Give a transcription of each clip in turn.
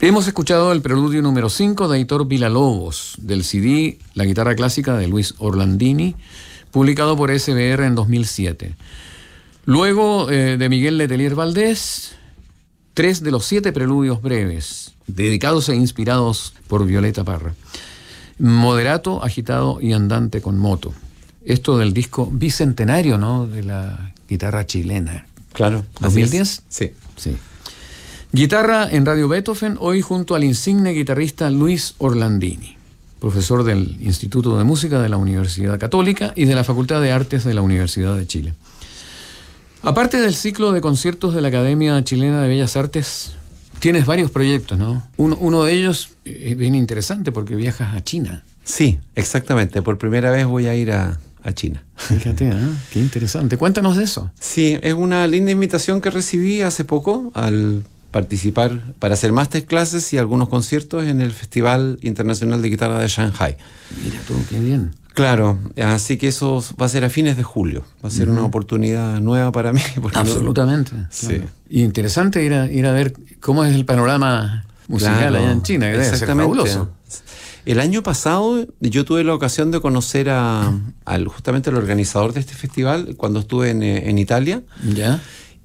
Hemos escuchado el preludio número 5 de Heitor Villa-Lobos, del CD La guitarra clásica de Luis Orlandini, publicado por SBR en 2007. Luego de Miguel Letelier Valdés, 3 de los 7 preludios breves, dedicados e inspirados por Violeta Parra. Moderato, agitado y andante con moto. Esto del disco bicentenario, ¿no?, de la guitarra chilena. Claro. ¿2010? Sí. Sí. Guitarra en Radio Beethoven, hoy junto al insigne guitarrista Luis Orlandini, profesor del Instituto de Música de la Universidad Católica y de la Facultad de Artes de la Universidad de Chile. Aparte del ciclo de conciertos de la Academia Chilena de Bellas Artes, tienes varios proyectos, ¿no? Uno de ellos es bien interesante porque viajas a China. Sí, exactamente. Por primera vez voy a ir a China. Fíjate, qué interesante. Cuéntanos de eso. Sí, es una linda invitación que recibí hace poco al participar para hacer masterclasses y algunos conciertos en el Festival Internacional de Guitarra de Shanghai. Mira tú, qué bien. Claro, así que eso va a ser a fines de julio. Va a ser una oportunidad nueva para mí. Absolutamente. Sí. Claro. Y interesante ir a ver cómo es el panorama musical allá en China, que debe ser fabuloso. El año pasado yo tuve la ocasión de conocer justamente al organizador de este festival cuando estuve en Italia. ¿Ya?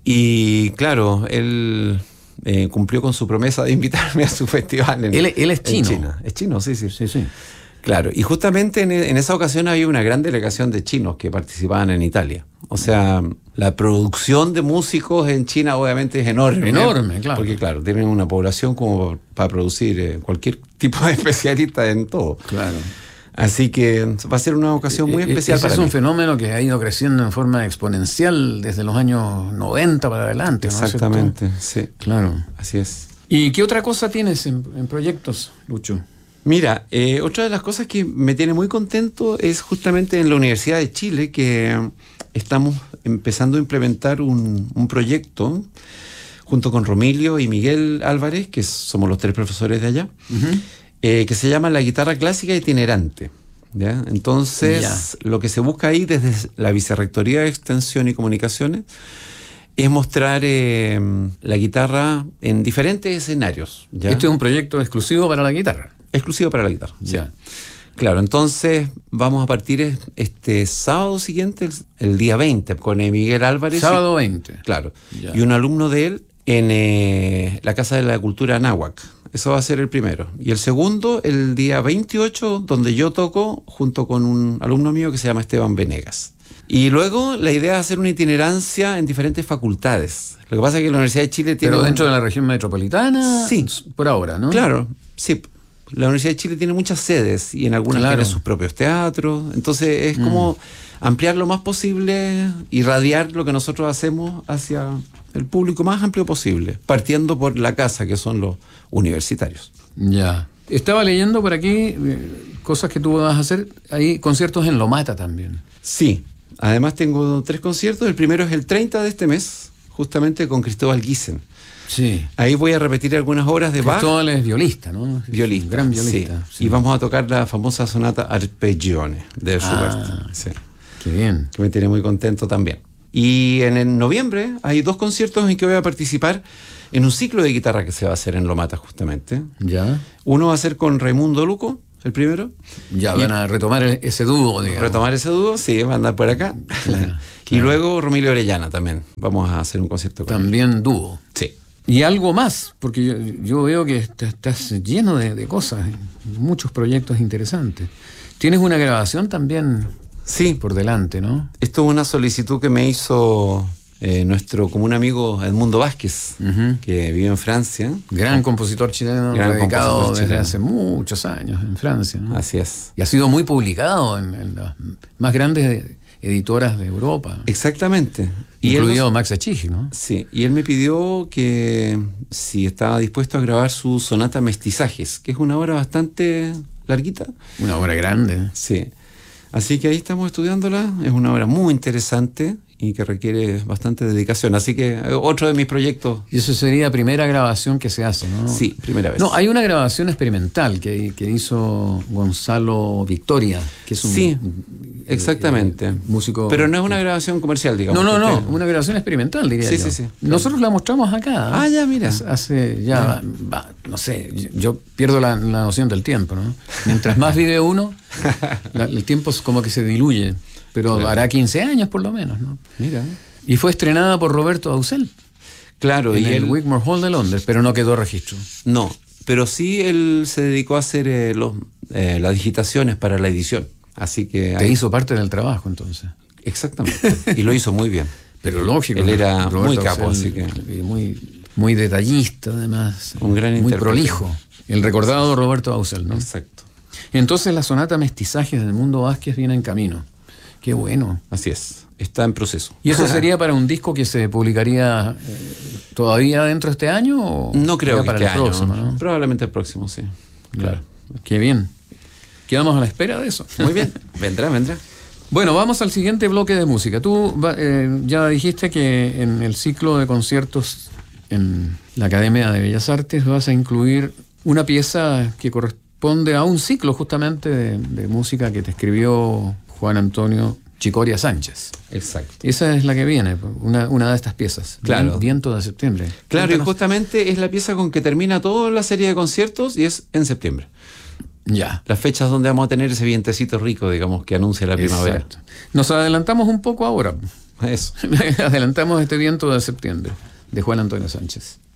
Y claro, él cumplió con su promesa de invitarme a su festival. Él es chino. En China. Es chino, sí. Claro, y justamente en esa ocasión había una gran delegación de chinos que participaban en Italia. O sea, la producción de músicos en China obviamente es enorme. Enorme, claro. Porque claro, tienen una población como para producir cualquier tipo de especialista en todo. Claro. Así que va a ser una ocasión muy especial para mí. Es un fenómeno que ha ido creciendo en forma exponencial desde los años 90 para adelante, ¿no? Exactamente, sí. Claro. Así es. ¿Y qué otra cosa tienes en proyectos, Lucho? Mira, otra de las cosas que me tiene muy contento es justamente en la Universidad de Chile que estamos empezando a implementar un proyecto junto con Romilio y Miguel Álvarez, que somos los 3 profesores de allá, que se llama La guitarra clásica itinerante. ¿Ya? Entonces, lo que se busca ahí desde la Vicerrectoría de Extensión y Comunicaciones es mostrar la guitarra en diferentes escenarios. ¿Ya? Este es un proyecto exclusivo para la guitarra. Exclusivo para la guitarra. Ya. Sí. Claro, entonces vamos a partir este sábado siguiente, el día 20, con Miguel Álvarez. Sábado 20. Claro. Ya. Y un alumno de él en la Casa de la Cultura Náhuac. Eso va a ser el primero. Y el segundo, el día 28, donde yo toco junto con un alumno mío que se llama Esteban Venegas. Y luego la idea es hacer una itinerancia en diferentes facultades. Lo que pasa es que la Universidad de Chile tiene... Pero dentro de la región metropolitana, sí, por ahora, ¿no? Claro, sí. La Universidad de Chile tiene muchas sedes y en algunas tiene sus propios teatros. Entonces es como ampliar lo más posible, irradiar lo que nosotros hacemos hacia el público más amplio posible, partiendo por la casa, que son los universitarios. Ya. Estaba leyendo por aquí cosas que tú vas a hacer. Hay conciertos en Lomata también. Sí. Además tengo 3 conciertos. El primero es el 30 de este mes, justamente con Cristóbal Giesen. Sí. Ahí voy a repetir algunas obras de Bach. Cristóbal es violista, ¿no? Violista. Gran violista. Sí. Y vamos a tocar la famosa sonata Arpeggione de Schubert. Sí. Qué bien. Que me tiene muy contento también. Y en el noviembre hay 2 conciertos en que voy a participar en un ciclo de guitarra que se va a hacer en Lomata justamente. Ya. Uno va a ser con Raimundo Luco, el primero. Ya van a retomar ese dúo, digamos. Retomar ese dúo, sí, va a andar por acá. Claro. Y luego Romilio Orellana también. Vamos a hacer un concierto con también él. Dúo. Sí. Y algo más, porque yo veo que estás lleno de cosas, muchos proyectos interesantes. Tienes una grabación también por delante, ¿no? Esto es una solicitud que me hizo nuestro común amigo Edmundo Vázquez, que vive en Francia. Gran compositor chileno, radicado desde hace muchos años en Francia, ¿no? Así es. Y ha sido muy publicado en las más grandes editoras de Europa. Exactamente. Incluido Max Achigi, ¿no? Sí, y él me pidió que si estaba dispuesto a grabar su sonata Mestizajes, que es una obra bastante larguita. Una obra grande. Sí. Así que ahí estamos estudiándola. Es una obra muy interesante y que requiere bastante dedicación. Así que otro de mis proyectos. Y eso sería primera grabación que se hace, ¿no? Sí, primera vez. No, hay una grabación experimental que hizo Gonzalo Victoria, que es un sí, exactamente. Músico. Pero no es una grabación comercial, digamos. No, una grabación experimental, diría yo. Sí. Nosotros la mostramos acá. Ah, ya, mira. Hace ya, no sé, yo pierdo la noción del tiempo, ¿no? Mientras más vive uno, el tiempo es como que se diluye. Pero claro, hará 15 años por lo menos, ¿no? Mira. Y fue estrenada por Roberto Ausell. Claro, en el Wigmore Hall de Londres, pero no quedó registro. No, pero sí él se dedicó a hacer las digitaciones para la edición. Así que te hizo parte del trabajo entonces. Exactamente. Y lo hizo muy bien. Pero lógico. Él era muy capo, así que muy detallista, además. Un gran muy prolijo. El recordado Roberto Ausell, ¿no? Exacto. Entonces la sonata Mestizajes del Mundo Vázquez viene en camino. Qué bueno. Así es. Está en proceso. ¿Y eso sería para un disco que se publicaría todavía dentro de este año? ¿O no creo que para este el próximo, año. ¿no? Probablemente el próximo, sí. Claro. Qué bien. Quedamos a la espera de eso. Muy bien. Vendrá. Bueno, vamos al siguiente bloque de música. Tú ya dijiste que en el ciclo de conciertos en la Academia de Bellas Artes vas a incluir una pieza que corresponde a un ciclo justamente de música que te escribió Juan Antonio Chicoria Sánchez. Exacto. Esa es la que viene, una de estas piezas. Claro. Viento de septiembre. Claro, Cuéntanos. y justamente es la pieza con que termina toda la serie de conciertos y es en septiembre. Ya. Las fechas donde vamos a tener ese vientecito rico, digamos, que anuncia la primavera. Exacto. Nos adelantamos un poco ahora. Eso. Adelantamos este viento de septiembre, de Juan Antonio Sánchez.